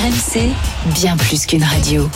RMC, bien plus qu'une radio.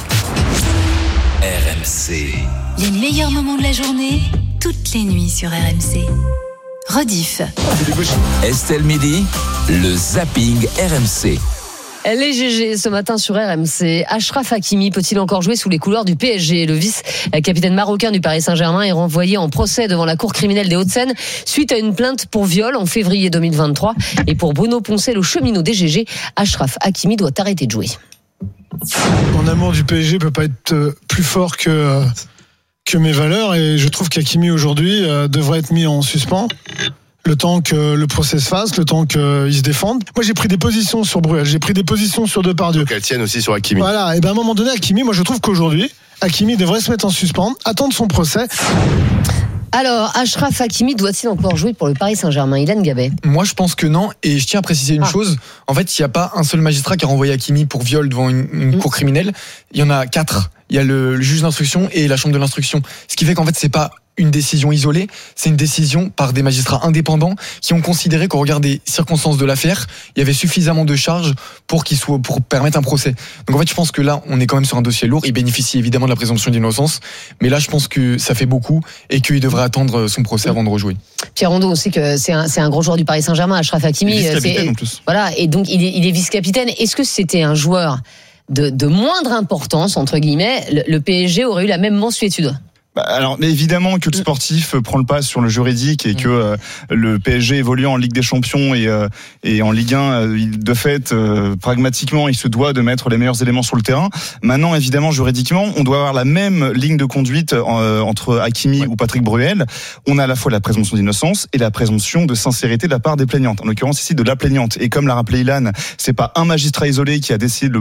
RMC. Les meilleurs moments de la journée, toutes les nuits sur RMC. Rediff. Estelle Midi, le zapping RMC. Les GG ce matin sur RMC. Achraf Hakimi peut-il encore jouer sous les couleurs du PSG ? Le vice-capitaine marocain du Paris Saint-Germain est renvoyé en procès devant la cour criminelle des Hauts-de-Seine suite à une plainte pour viol en février 2023. Et pour Bruno Poncet, le cheminot des GG, Achraf Hakimi doit arrêter de jouer. Mon amour du PSG peut pas être plus fort que mes valeurs, et je trouve qu'Hakimi aujourd'hui devrait être mis en suspens. Le temps que le procès se fasse, le temps qu'ils se défendent. Moi, j'ai pris des positions sur Bruel, j'ai pris des positions sur Depardieu. Donc elles tiennent aussi sur Hakimi. Voilà, et bien à un moment donné, Hakimi, moi je trouve qu'aujourd'hui, Hakimi devrait se mettre en suspens, attendre son procès. Alors, Achraf Hakimi doit-il encore jouer pour le Paris Saint-Germain ? Ilan Gabet. Moi, je pense que non. Et je tiens à préciser une chose. En fait, il n'y a pas un seul magistrat qui a renvoyé Hakimi pour viol devant une cour criminelle. Il y en a 4. Il y a le juge d'instruction et la chambre de l'instruction. Ce qui fait qu'en fait, c'est pas une décision isolée, c'est une décision par des magistrats indépendants qui ont considéré qu'au regard des circonstances de l'affaire, il y avait suffisamment de charges pour permettre un procès. Donc en fait, je pense que là, on est quand même sur un dossier lourd. Il bénéficie évidemment de la présomption d'innocence, mais là, je pense que ça fait beaucoup et qu'il devrait attendre son procès avant de rejouer. Pierre Rondeau, on sait que c'est un gros joueur du Paris Saint-Germain, Achraf Hakimi. Vice-capitaine en plus. Voilà, et donc il est vice-capitaine. Est-ce que c'était un joueur de moindre importance, entre guillemets, le PSG aurait eu la même mansuétude ? Alors évidemment que le sportif prend le pas sur le juridique et que le PSG évolue en Ligue des Champions et en Ligue 1, de fait, pragmatiquement, il se doit de mettre les meilleurs éléments sur le terrain. Maintenant, évidemment, juridiquement, on doit avoir la même ligne de conduite entre Hakimi ou Patrick Bruel. On a à la fois la présomption d'innocence et la présomption de sincérité de la part des plaignantes. En l'occurrence ici de la plaignante. Et comme l'a rappelé Ilan, c'est pas un magistrat isolé qui a décidé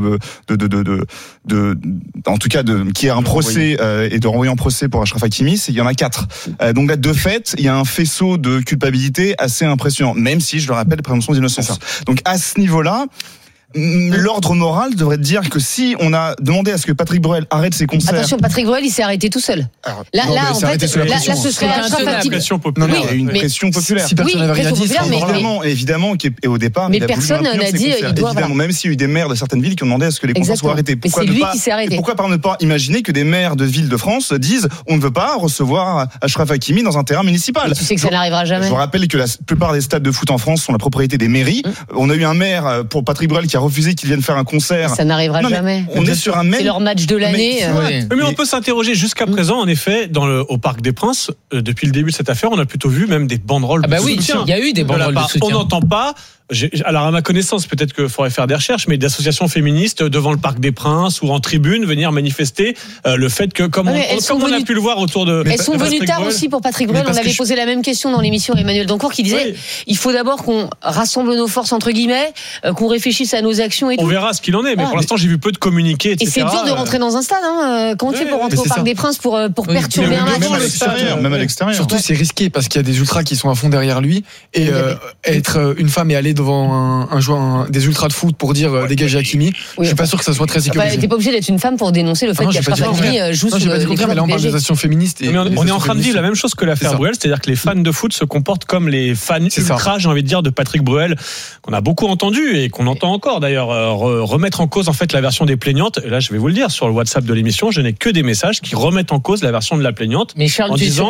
en tout cas qui a un procès et de renvoyer en procès pour Achraf Hakimi, il y en a 4. Donc là, de fait, il y a un faisceau de culpabilité assez impressionnant, même si, je le rappelle, présomption d'innocence. Donc à ce niveau-là, l'ordre moral devrait dire que si on a demandé à ce que Patrick Bruel arrête ses concerts... Attention, Patrick Bruel, il s'est arrêté tout seul. Alors, là, en fait, ce serait Achraf Hakimi. Non, il y a une pression populaire. Si personne n'avait rien dit, évidemment, et au départ, mais personne n'a dit, il doit... Évidemment, même s'il y a eu des maires de certaines villes qui ont demandé à ce que les concerts soient arrêtés. Mais c'est lui qui s'est arrêté. Pourquoi ne pas imaginer que des maires de villes de France disent on ne veut pas recevoir Achraf Hakimi dans un terrain municipal. Mais tu sais que ça n'arrivera jamais. Je vous rappelle que la plupart des stades de foot en France sont la propriété des mairies. On a eu un maire pour Patrick Bruel qui a refusé qu'il vienne faire un concert. Ça n'arrivera jamais. On est sur un même. C'est leur match de l'année. Mais on peut s'interroger jusqu'à présent, en effet, au Parc des Princes, depuis le début de cette affaire, on a plutôt vu même des banderoles de soutien. Il y a eu des banderoles de soutien. On n'entend pas. Alors à ma connaissance, peut-être qu'il faudrait faire des recherches, mais d'associations féministes devant le Parc des Princes ou en tribune venir manifester le fait que, comme on a pu le voir autour de... Elles sont venues tard aussi pour Patrick Bruel. On avait posé la même question dans l'émission Emmanuel Dancourt qui disait il faut d'abord qu'on rassemble nos forces entre guillemets, qu'on réfléchisse à nos actions et tout. On verra ce qu'il en est, mais pour l'instant j'ai vu peu de communiqués, etc. Et c'est dur de rentrer dans un stade. Comment tu fais pour rentrer au Parc des Princes pour perturber un match même à l'extérieur. Surtout c'est risqué parce qu'il y a des ultras qui sont à fond derrière lui et être une femme et aller devant des ultras de foot pour dire dégagez Hakimi, je suis pas sûr que ça soit très sécurisé. T'es pas obligé d'être une femme pour dénoncer le fait qu'Achraf Hakimi joue sous le contraire, mais là on parle des actions féministes. On est en train de vivre la même chose que l'affaire Bruel, c'est-à-dire que les fans de foot se comportent comme les fans ultra, j'ai envie de dire, de Patrick Bruel, qu'on a beaucoup entendu et qu'on entend encore d'ailleurs remettre en cause en fait la version des plaignantes. Et là je vais vous le dire, sur le WhatsApp de l'émission, je n'ai que des messages qui remettent en cause la version de la plaignante. Mais Charles, tu es surpris ?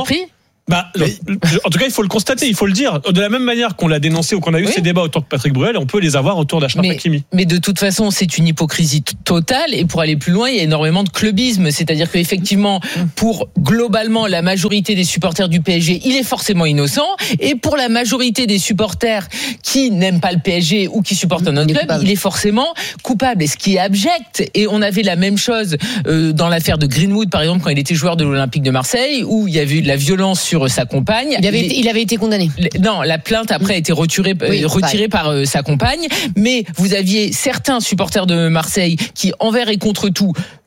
En tout cas, il faut le constater, il faut le dire. De la même manière qu'on l'a dénoncé ou qu'on a eu ces débats autour de Patrick Bruel, on peut les avoir autour d'Achraf Hakimi. Mais de toute façon, c'est une hypocrisie totale. Et pour aller plus loin, il y a énormément de clubisme. C'est-à-dire qu'effectivement, pour globalement la majorité des supporters du PSG, il est forcément innocent. Et pour la majorité des supporters qui n'aiment pas le PSG ou qui supportent un autre club, il est forcément coupable. Et ce qui est abject. Et on avait la même chose dans l'affaire de Greenwood, par exemple, quand il était joueur de l'Olympique de Marseille, où il y avait eu de la violence sur sa compagne. Il avait été condamné. Non, la plainte après a été retirée par sa compagne. Mais vous aviez certains supporters de Marseille qui, envers et contre tout,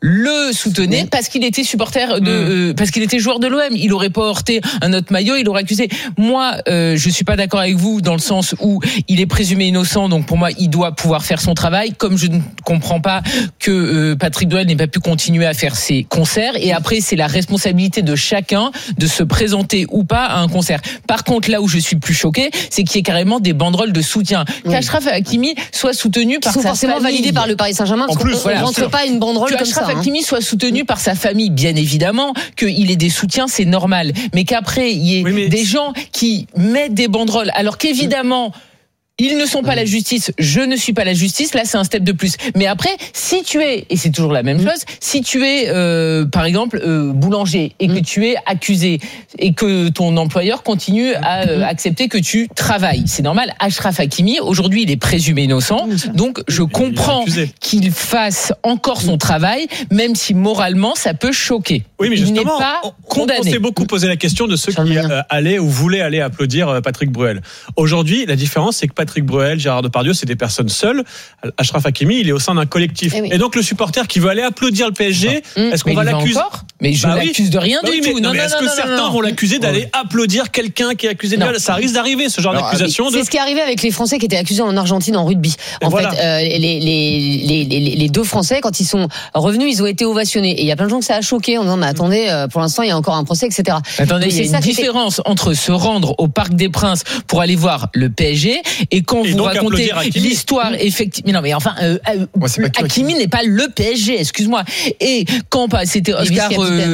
le soutenait parce qu'il était supporter parce qu'il était joueur de l'OM. Il aurait pas heurté un autre maillot, il aurait accusé. Moi, je suis pas d'accord avec vous dans le sens où il est présumé innocent, donc pour moi, il doit pouvoir faire son travail. Comme je ne comprends pas que Patrick Bruel n'ait pas pu continuer à faire ses concerts. Et après, c'est la responsabilité de chacun de se présenter ou pas à un concert. Par contre, là où je suis plus choqué, c'est qu'il y ait carrément des banderoles de soutien. Qu'Achraf Hakimi soit soutenu par sa famille. Qui sont forcément validés par le Paris Saint-Germain. En plus, on ne rentre pas une banderole comme ça. Qu'Achraf Hakimi soit soutenu par sa famille, bien évidemment, qu'il ait des soutiens, c'est normal. Mais qu'après, il y ait des gens qui mettent des banderoles, alors qu'évidemment, ils ne sont pas la justice, je ne suis pas la justice, là c'est un step de plus. Mais après, si tu es, et c'est toujours la même chose, si tu es par exemple boulanger et que tu es accusé et que ton employeur continue à accepter que tu travailles, c'est normal. Achraf Hakimi, aujourd'hui il est présumé innocent, donc je comprends qu'il fasse encore son travail, même si moralement ça peut choquer. Oui, mais justement, il n'est pas condamné. On s'est beaucoup posé la question de ceux qui allaient ou voulaient aller applaudir Patrick Bruel. Aujourd'hui, la différence c'est que Patrick Bruel, Gérard Depardieu, c'est des personnes seules. Achraf Hakimi, il est au sein d'un collectif. Et donc le supporter qui veut aller applaudir le PSG, est-ce qu'on va l'accuser? Mais je l'accuse de rien du tout. Mais est-ce que certains vont l'accuser d'aller applire quelqu'un qui est accusé de viol? Ça risque d'arriver, ce genre d'accusation. C'est ce qui est arrivé avec les Français qui étaient accusés en Argentine en rugby. En fait, les deux Français, quand ils sont revenus, ils ont été ovationnés. Et il y a plein de gens que ça a choqué en disant, mais attendez, pour l'instant, il y a encore un procès, etc. Attendez, il y a une différence entre se rendre au Parc des Princes pour aller voir le PSG et quand vous racontez l'histoire, effectivement. Non, mais enfin, Hakimi n'est pas le PSG, excuse-moi. Et quand c'était Oscar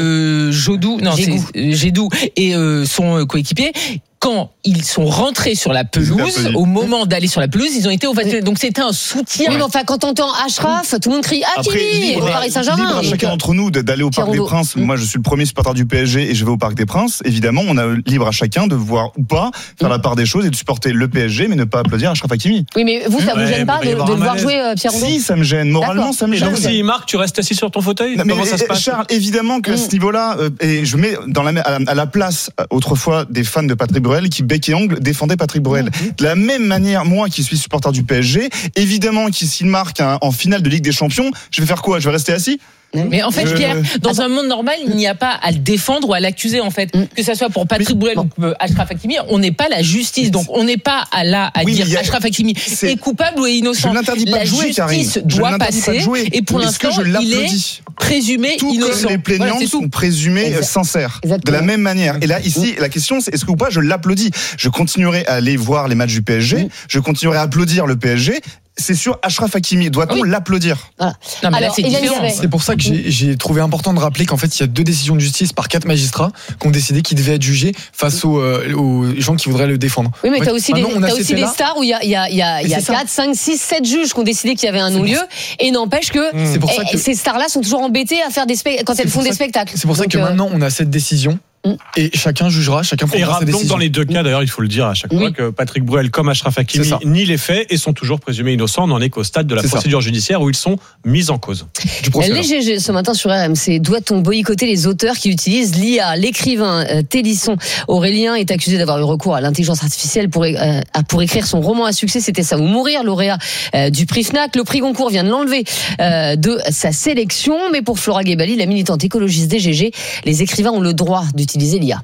Gédou et son coéquipier, quand ils sont rentrés sur la pelouse, au moment d'aller sur la pelouse, ils ont été ovationnés. Donc c'était un soutien. Oui, mais enfin, quand on entend Achraf, tout le monde crie Hakimi au Paris Saint-Germain. Libre à chacun d'entre nous d'aller au Parc des Princes. Moi, je suis le premier supporter du PSG et je vais au Parc des Princes. Évidemment, on a libre à chacun de voir ou pas faire la part des choses et de supporter le PSG, mais ne pas applaudir Achraf Hakimi. Oui, mais vous, ça vous gêne pas de le voir jouer, Pierre Rondeau? Si, ça me gêne. Moralement, ça me gêne. Donc, s'il marque, tu restes assis sur ton fauteuil? Comment ça se passe? Charles, évidemment que à ce niveau-là, et je mets à la place autrefois des fans de Patrick Bruel qui bec et ongle défendait Patrick Bruel. De la même manière, moi qui suis supporter du PSG, évidemment qu'il s'il marque en finale de Ligue des Champions, je vais faire quoi? Je vais rester assis? Mais en fait, Pierre, dans un monde normal, il n'y a pas à le défendre ou à l'accuser, en fait. Que ça soit pour Patrick Bruel ou Achraf Hakimi, on n'est pas la justice. Donc, on n'est pas à dire Achraf Hakimi est coupable ou est innocent. Je n'interdis pas de jouer, Karine. La justice doit passer. Et pour l'instant, il est présumé innocent. Tous les plaignants sont présumés sincères. De la même manière. Et là, ici, la question, c'est est-ce que ou pas je l'applaudis? Je continuerai à aller voir les matchs du PSG. Je continuerai à applaudir le PSG. C'est sûr, Achraf Hakimi, doit-on l'applaudir? Non, mais alors, là, c'est différent. C'est pour ça que j'ai trouvé important de rappeler qu'en fait, il y a 2 décisions de justice par 4 magistrats qui ont décidé qu'ils devaient être jugés face aux gens qui voudraient le défendre. Oui, mais t'as aussi des stars où il y a 4, 5, 6, 7 juges qui ont décidé qu'il y avait un non-lieu. Et n'empêche que ces stars-là sont toujours embêtées à faire quand elles font des spectacles. C'est pour ça que maintenant, on a cette décision. Et chacun jugera, chacun prendra sa décision. Dans les deux cas, d'ailleurs, il faut le dire à chaque fois que Patrick Bruel comme Achraf Hakimi nient les faits et sont toujours présumés innocents. On n'en est qu'au stade de la procédure judiciaire où ils sont mis en cause. Les GG ce matin sur RMC, doit-on boycotter les auteurs qui utilisent l'IA? L'écrivain Télisson Aurélien est accusé d'avoir eu recours à l'intelligence artificielle pour écrire son roman à succès. C'était Ça ou mourir, lauréat du prix Fnac. Le prix Goncourt vient de l'enlever de sa sélection. Mais pour Flora Guébali, la militante écologiste des GG, les écrivains ont le droit d'utiliser l'IA.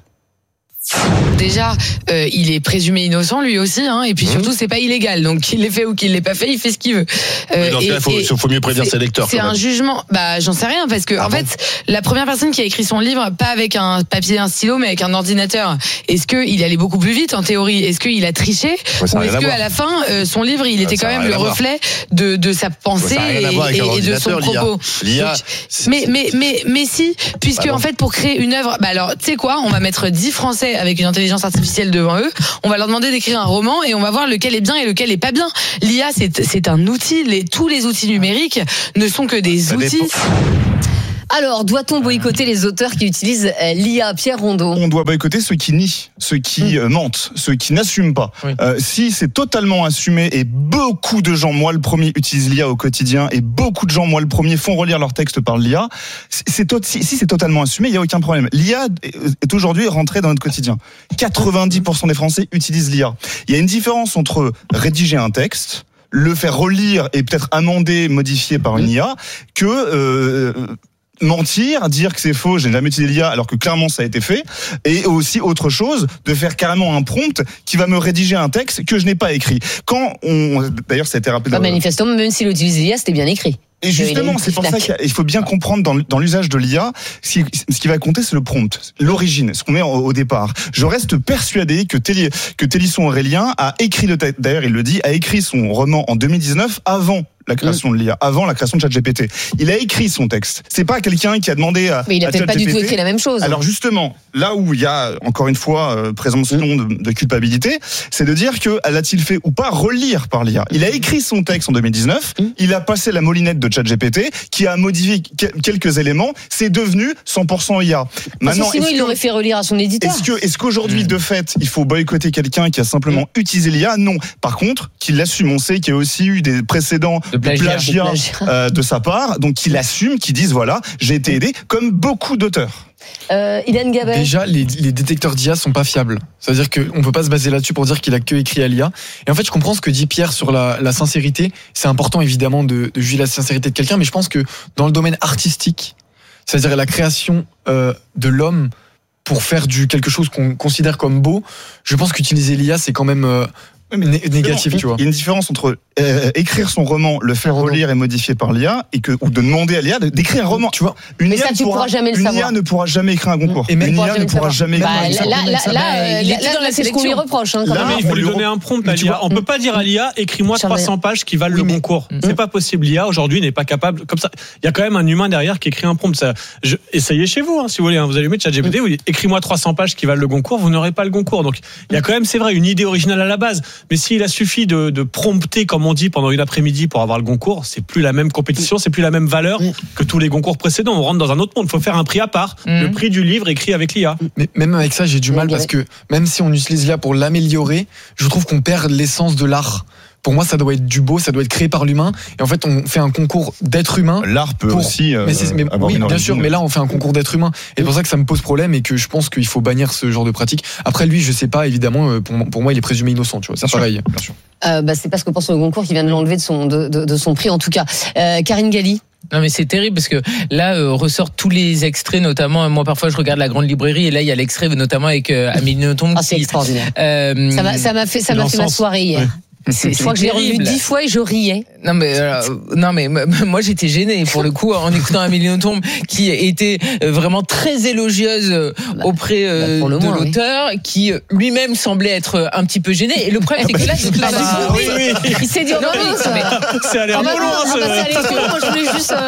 Déjà, il est présumé innocent lui aussi, et puis surtout c'est pas illégal, donc qu'il l'ait fait ou qu'il l'ait pas fait, il fait ce qu'il veut. Dans ce cas, il faut mieux prévenir ses lecteurs. C'est un jugement, j'en sais rien parce que en fait, la première personne qui a écrit son livre, pas avec un papier et un stylo, mais avec un ordinateur. Est-ce que il allait beaucoup plus vite en théorie? Est-ce qu'il a triché? Ou est-ce que à la fin, son livre, il était quand même le reflet de sa pensée et de son propos? Mais si, puisque en fait pour créer une œuvre, alors tu sais quoi, on va mettre 10 Français avec une intelligence artificielle devant eux, on va leur demander d'écrire un roman et on va voir lequel est bien et lequel est pas bien. L'IA, c'est un outil, tous les outils numériques ne sont que des outils. Alors, doit-on boycotter les auteurs qui utilisent l'IA? Pierre Rondeau. On doit boycotter ceux qui nient, ceux qui mentent, ceux qui n'assument pas. Si c'est totalement assumé, et beaucoup de gens, moi le premier, utilisent l'IA au quotidien, et beaucoup de gens, moi le premier, font relire leurs textes par l'IA, si c'est totalement assumé, il n'y a aucun problème. L'IA est aujourd'hui rentrée dans notre quotidien. 90% des Français utilisent l'IA. Il y a une différence entre rédiger un texte, le faire relire et peut-être amender, modifier par une IA, que mentir, dire que c'est faux, je n'ai jamais utilisé l'IA alors que clairement ça a été fait, et aussi autre chose, de faire carrément un prompt qui va me rédiger un texte que je n'ai pas écrit. D'ailleurs ça a été rappelé. Manifestement, même s'il utilise l'IA, c'était bien écrit. Et justement, c'est pour ça qu'il faut bien comprendre dans l'usage de l'IA, ce qui va compter, c'est le prompt, l'origine, ce qu'on met au départ. Je reste persuadé que Télisson Aurélien a écrit d'ailleurs il le dit, a écrit son roman en 2019 avant la création de l'IA, avant la création de ChatGPT. Il a écrit son texte. C'est pas quelqu'un qui a demandé à Mais il a peut-être pas du tout écrit la même chose. Alors justement, là où il y a encore une fois présomption de culpabilité, c'est de dire que l'a-t-il fait ou pas relire par l'IA. Il a écrit son texte en 2019, il a passé la moulinette de ChatGPT qui a modifié quelques éléments, c'est devenu 100% IA. Maintenant, sinon il l'aurait fait relire à son éditeur. Est-ce qu'aujourd'hui de fait, il faut boycotter quelqu'un qui a simplement utilisé l'IA? Non. Par contre, qu'il l'assume, on sait qu'il y a aussi eu des précédents de plagiat de sa part, donc qu'il assume, qu'il dise voilà, j'ai été aidé, comme beaucoup d'auteurs. Ilan Gabet. Déjà, les détecteurs d'IA sont pas fiables. C'est-à-dire qu'on peut pas se baser là-dessus pour dire qu'il a que écrit à l'IA. Et en fait, je comprends ce que dit Pierre sur la sincérité. C'est important évidemment de juger la sincérité de quelqu'un, mais je pense que dans le domaine artistique, c'est-à-dire la création de l'homme pour faire quelque chose qu'on considère comme beau, je pense qu'utiliser l'IA, c'est quand même négatif, tu vois. Il y a une différence entre écrire son roman, le faire relire et modifier par l'IA, ou de demander à l'IA d'écrire un roman. Tu vois, mais ça, tu pourras jamais le savoir. Une IA ne pourra jamais écrire un concours. Et même une IA ne pourra jamais écrire un concours. Là, c'est ce qu'on lui reproche. Quand même. Mais il faut lui donner un prompt à l'IA. On peut pas dire à l'IA, écris-moi 300 pages qui valent le concours. C'est pas possible. L'IA, aujourd'hui, n'est pas capable, comme ça. Il y a quand même un humain derrière qui écrit un prompt. Essayez chez vous, si vous voulez. Vous allumez ChatGPT, vous dites, écris-moi 300 pages qui valent le concours, vous n'aurez pas le concours. Donc, il y a quand même, c'est vrai, une idée originale à la base. Mais s'il a suffi de prompter, comme on dit, pendant une après-midi pour avoir le Goncourt, c'est plus la même compétition, c'est plus la même valeur que tous les Goncours précédents. On rentre dans un autre monde. Il faut faire un prix à part, le prix du livre écrit avec l'IA. Mais même avec ça, j'ai du mal parce que même si on utilise l'IA pour l'améliorer, je trouve qu'on perd l'essence de l'art. Pour moi, ça doit être du beau, ça doit être créé par l'humain. Et en fait, on fait un concours d'être humain. L'art peut aussi avoir oui, bien sûr, mais là, on fait un concours d'être humain. Et c'est pour ça que ça me pose problème et que je pense qu'il faut bannir ce genre de pratique. Après, lui, je sais pas, évidemment, pour moi, il est présumé innocent, tu vois. C'est pareil. Bien sûr. C'est parce que pense au Goncourt qui vient de l'enlever de son prix, en tout cas. Karine Galli. Non mais c'est terrible parce que là ressortent tous les extraits, notamment moi parfois je regarde La Grande Librairie et là il y a l'extrait notamment avec Amélie Nothomb. C'est extraordinaire. Ça m'a fait ma soirée hier. Je crois que je l'ai revu 10 fois et je riais. Non mais moi j'étais gênée pour le coup en écoutant Amélie Nothomb qui était vraiment très élogieuse auprès de l'auteur, qui lui-même semblait être un petit peu gêné. Et le problème c'est que là de toute façon il s'est dit c'est allé un peu loin. Je voulais juste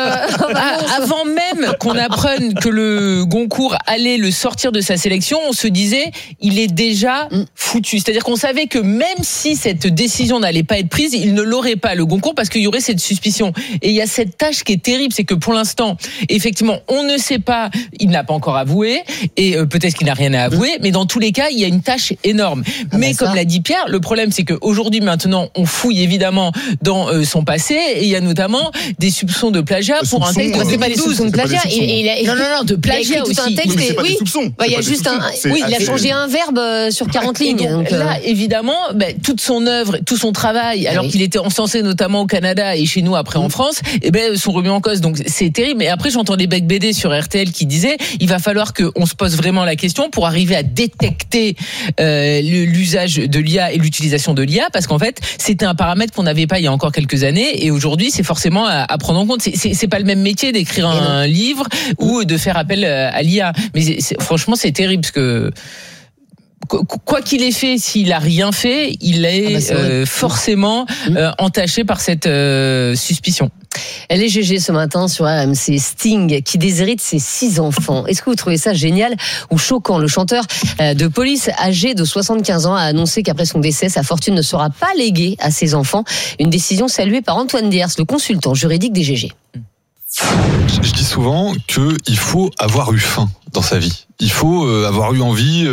avant même qu'on apprenne que le Goncourt allait le sortir de sa sélection, on se disait il est déjà foutu. C'est-à-dire qu'on savait que même si cette décision n'allait pas être prise, il ne l'aurait pas le Goncourt parce qu'il y aurait cette suspicion. Et il y a cette tâche qui est terrible, c'est que pour l'instant, effectivement, on ne sait pas, il n'a pas encore avoué et peut-être qu'il n'a rien à avouer, mais dans tous les cas, il y a une tâche énorme. Mais comme l'a dit Pierre, le problème c'est qu'aujourd'hui maintenant, on fouille évidemment dans son passé et il y a notamment des soupçons de plagiat pour un texte. C'est pas des soupçons de plagiat, non, de plagiat aussi. Un texte il y a juste il a changé un verbe sur 40 lignes. Donc là, évidemment, toute son œuvre, tout son travail, alors qu'il était encensé notamment au Canada et chez nous après en France, sont remis en cause. Donc c'est terrible. Et après j'entends des becs BD sur RTL qui disaient il va falloir qu'on se pose vraiment la question pour arriver à détecter l'usage de l'IA et l'utilisation de l'IA, parce qu'en fait c'était un paramètre qu'on n'avait pas il y a encore quelques années et aujourd'hui c'est forcément à prendre en compte. C'est pas le même métier d'écrire un livre ou de faire appel à l'IA. Mais franchement c'est terrible parce que quoi qu'il ait fait, s'il a rien fait, il est forcément entaché par cette suspicion. Elle est GG ce matin sur RMC. Sting qui déshérite ses 6 enfants. Est-ce que vous trouvez ça génial ou choquant? Le chanteur de Police âgé de 75 ans a annoncé qu'après son décès, sa fortune ne sera pas léguée à ses enfants. Une décision saluée par Antoine Diers, le consultant juridique des GG. Je dis souvent qu'il faut avoir eu faim dans sa vie. Il faut avoir eu envie